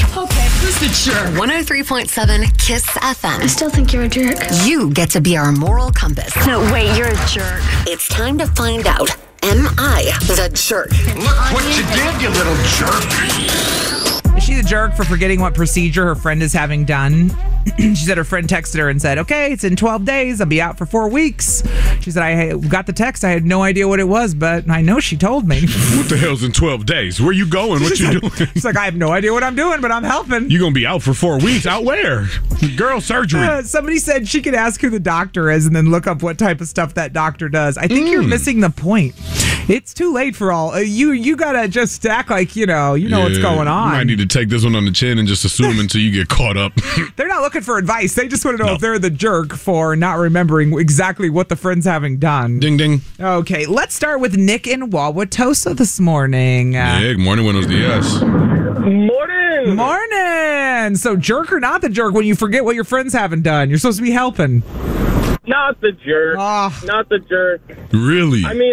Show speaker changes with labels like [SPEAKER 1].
[SPEAKER 1] Okay, who's the jerk?
[SPEAKER 2] 103.7 KISS FM.
[SPEAKER 3] I still think you're a jerk.
[SPEAKER 2] You get to be our moral compass.
[SPEAKER 3] No, wait, you're a jerk.
[SPEAKER 2] It's time to find out. Am I the jerk?
[SPEAKER 4] Look what you did, you little jerk.
[SPEAKER 5] Is she the jerk for forgetting what procedure her friend is having done? She said her friend texted her and said, okay, it's in 12 days. I'll be out for 4 weeks. She said, I got the text. I had no idea what it was, but I know she told me.
[SPEAKER 6] What the hell's in 12 days? Where you going? What you doing?
[SPEAKER 5] She's like, I have no idea what I'm doing, but I'm helping.
[SPEAKER 6] You going to be out for 4 weeks? Out where? Girl surgery.
[SPEAKER 5] Somebody said she could ask who the doctor is and then look up what type of stuff that doctor does. I think you're missing the point. It's too late for all. You got to just act like, you know what's going on.
[SPEAKER 6] You might need to take this one on the chin and just assume until you get caught up.
[SPEAKER 5] They're not looking for advice. They just want to know if they're the jerk for not remembering exactly what the friend's having done.
[SPEAKER 6] Ding, ding.
[SPEAKER 5] Okay, let's start with Nick in Wauwatosa this morning.
[SPEAKER 6] Nick, morning, buenos dias.
[SPEAKER 7] Morning.
[SPEAKER 5] Morning. So jerk or not the jerk when you forget what your friends haven't done? You're supposed to be helping.
[SPEAKER 7] Not the jerk.
[SPEAKER 5] Oh.
[SPEAKER 7] Not the jerk.
[SPEAKER 6] Really?
[SPEAKER 7] I mean,